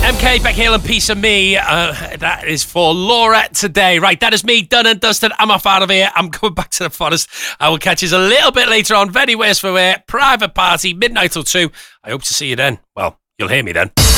MK, Becky Hill and Piece of Me. That is for Laura today. Right, that is me, done and dusted. I'm off out of here. I'm going back to the forest. I will catch you a little bit later on. Very Wasteful Way, private party, midnight till 2. I hope to see you then. Well, you'll hear me then.